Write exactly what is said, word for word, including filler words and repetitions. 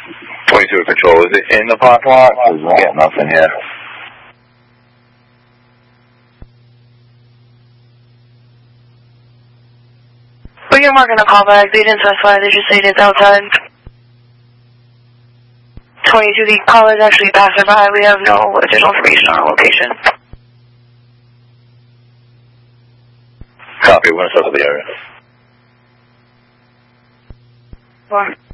twenty-two Control, is it in the parking lot? Because we're getting nothing here. We can mark in a callback. They didn't specify. They just said it's outside. twenty-two, the call is actually passing by. We have no additional information on our location. Copy. We're going to circle the area. Four.